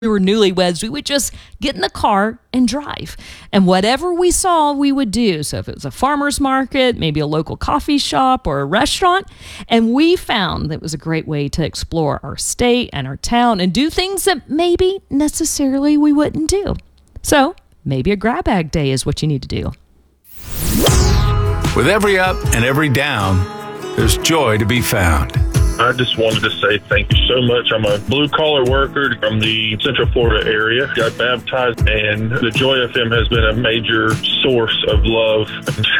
we were newlyweds, we would just get in the car and drive. And whatever we saw, we would do. So if it was a farmer's market, maybe a local coffee shop or a restaurant, and we found that it was a great way to explore our state and our town and do things that maybe necessarily we wouldn't do. So maybe a grab bag day is what you need to do. With every up and every down, there's joy to be found. I just wanted to say thank you so much. I'm a blue-collar worker from the Central Florida area. Got baptized, and the Joy FM has been a major source of love and